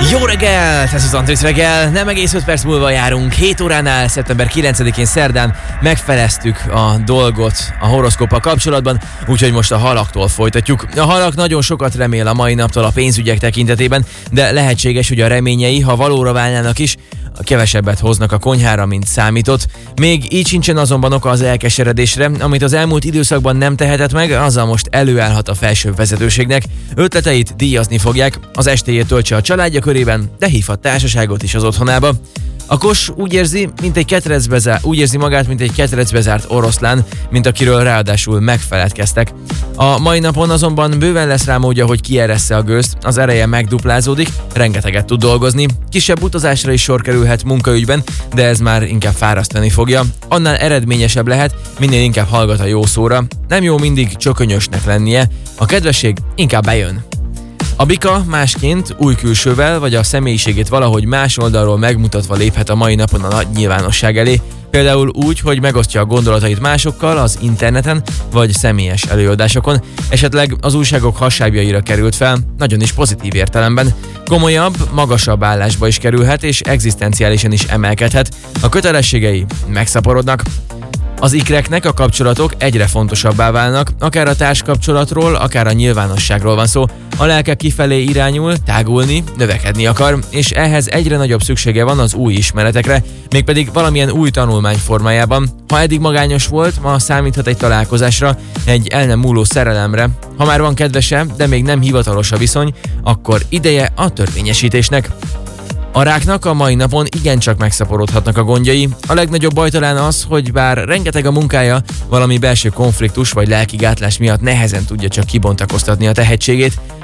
Jó reggelt! Ez az Antrix reggel. Nem egész 5 perc múlva járunk. 7 óránál, szeptember 9-én szerdán megfeleztük a dolgot a horoszkóppal kapcsolatban, úgyhogy most a halaktól folytatjuk. A halak nagyon sokat remél a mai naptól a pénzügyek tekintetében, de lehetséges, hogy a reményei, ha valóra válnának is, kevesebbet hoznak a konyhára, mint számított. Még így sincsen azonban oka az elkeseredésre, amit az elmúlt időszakban nem tehetett meg, azzal most előállhat a felsőbb vezetőségnek. Ötleteit díjazni fogják, az estéjét töltse a családja körében, de hívhat társaságot is az otthonába. A Kos úgy érzi magát, mint egy ketrecbe zárt oroszlán, mint akiről ráadásul megfeledkeztek. A mai napon azonban bőven lesz rá módja, hogy kieressze a gőzt, az ereje megduplázódik, rengeteget tud dolgozni, kisebb utazásra is sor kerülhet munkaügyben, de ez már inkább fárasztani fogja. Annál eredményesebb lehet, minél inkább hallgat a jó szóra. Nem jó mindig csökönyösnek lennie, a kedvesség inkább bejön. A bika másként, új külsővel vagy a személyiségét valahogy más oldalról megmutatva léphet a mai napon a nagy nyilvánosság elé, például úgy, hogy megosztja a gondolatait másokkal az interneten vagy személyes előadásokon, esetleg az újságok hasábjaira került fel, nagyon is pozitív értelemben. Komolyabb, magasabb állásba is kerülhet és egzisztenciálisan is emelkedhet, a kötelességei megszaporodnak. Az ikreknek a kapcsolatok egyre fontosabbá válnak, akár a társkapcsolatról, akár a nyilvánosságról van szó. A lelke kifelé irányul, tágulni, növekedni akar, és ehhez egyre nagyobb szüksége van az új ismeretekre, mégpedig valamilyen új tanulmány formájában. Ha eddig magányos volt, ma számíthat egy találkozásra, egy el nem múló szerelemre. Ha már van kedvese, de még nem hivatalos a viszony, akkor ideje a törvényesítésnek. A ráknak a mai napon igencsak megszaporodhatnak a gondjai. A legnagyobb baj talán az, hogy bár rengeteg a munkája, valami belső konfliktus vagy lelki gátlás miatt nehezen tudja csak kibontakoztatni a tehetségét.